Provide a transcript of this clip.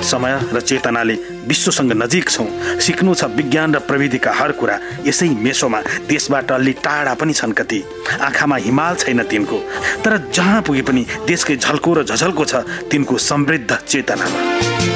समय र चेतनाले विश्वसँग नजिक छौँ। सिक्नु छ विज्ञान र प्रविधिका हर कुरा। यसै मेसोमा देशबाट अलि टाढा पनि छन् कति। आँखामा हिमाल छैन तिनको, तर जहाँ पुगे पनि देशकै झल्को र झझल्को छ तिनको समृद्ध चेतनामा।